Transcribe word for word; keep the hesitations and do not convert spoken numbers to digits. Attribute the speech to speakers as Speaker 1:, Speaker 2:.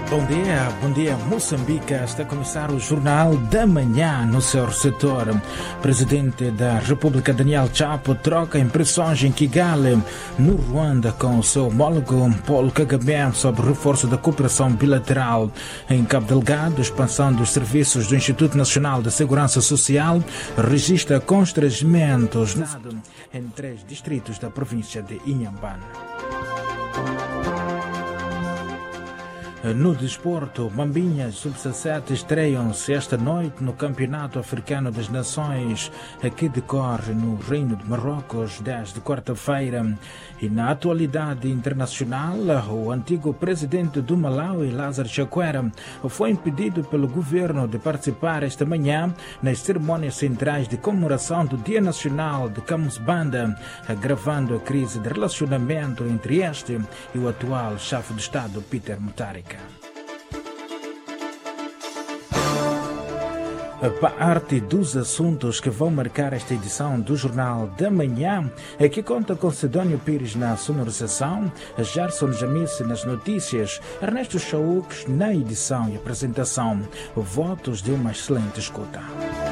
Speaker 1: Bom dia, bom dia Moçambique. Está a começar o Jornal da Manhã no seu setor. Presidente da República Daniel Chapo troca impressões em Kigali, no Ruanda, com o seu homólogo Paul Kagame sobre reforço da cooperação bilateral. Em Cabo Delgado, expansão dos serviços do Instituto Nacional de Segurança Social registra constrangimentos em três distritos da província de Inhambane. No desporto, Mambinhas sub dezessete estreiam-se esta noite no Campeonato Africano das Nações, que decorre no Reino de Marrocos desde quarta-feira. E na atualidade internacional, o antigo presidente do Malawi, Lázaro Chakwera, foi impedido pelo governo de participar esta manhã nas cerimônias centrais de comemoração do Dia Nacional de Camus Banda, agravando a crise de relacionamento entre este e o atual chefe de Estado, Peter Mutharika. Parte dos assuntos que vão marcar esta edição do Jornal da Manhã é que conta com Sidónio Pires na sonorização, Gerson Jamice nas notícias, Ernesto Chauk na edição e apresentação. Votos de uma excelente escuta.